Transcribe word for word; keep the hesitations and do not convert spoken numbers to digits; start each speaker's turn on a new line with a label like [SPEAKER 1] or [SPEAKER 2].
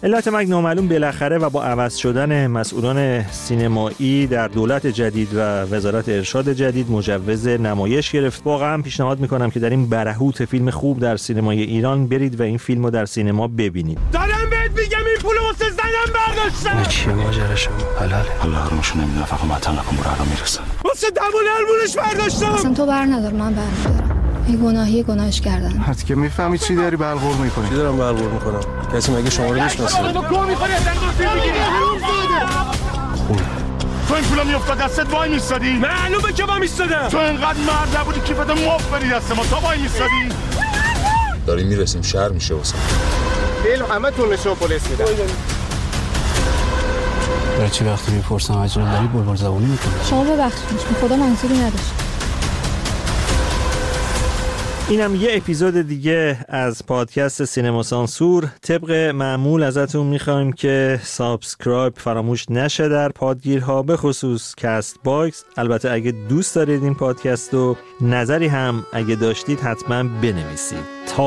[SPEAKER 1] علت مرگ نامعلوم بالاخره و با عوض شدن مسئولان سینمایی در دولت جدید و وزارت ارشاد جدید مجوز نمایش گرفت. واقعا پیشنهاد میکنم که در این برهوت فیلم خوب در سینمای ایران برید و این فیلمو در سینما ببینید.
[SPEAKER 2] دارم بهت میگم این پولو واسه زنم برداشتم.
[SPEAKER 3] چیه ماجراش؟ حلاله.
[SPEAKER 4] حالا هرمشون نمیدونم فقط مطلع نکن برو الان میرسن.
[SPEAKER 2] واسه دمون هرمونش برداشتم.
[SPEAKER 5] اصلا تو بر ندار من بر ندارم. این گناهی گناهش کردن.
[SPEAKER 3] حتی که میفهمی چی داری بلغور میکنی؟ چی دارم بلغور میکنم؟ کسی مگه شما رو میشناسه؟
[SPEAKER 2] تو گو میخوری از دنگو فیلم میگیری. تو این پولا میافتاد دستت وای میستادی؟ معلومه که با میستادم. تو اینقدر مرد نبودی کیفت مفت بری دست ما تا وای میستادی؟
[SPEAKER 4] داریم میرسیم شهر میشه واسه.
[SPEAKER 2] فیلم همه تون نشون پلیس میدن.
[SPEAKER 3] برای چی وقتی میپرسم اجرا داری بلبل زبونی میکنی؟
[SPEAKER 5] شما ببخشید خدا منظوری نداشت.
[SPEAKER 1] اینم یه اپیزود دیگه از پادکست سینما سانسور. طبق معمول ازتون میخوایم که سابسکرایب فراموش نشه در پادگیرها، به خصوص کست باکس. البته اگه دوست دارید این پادکست رو، نظری هم اگه داشتید حتما بنویسید.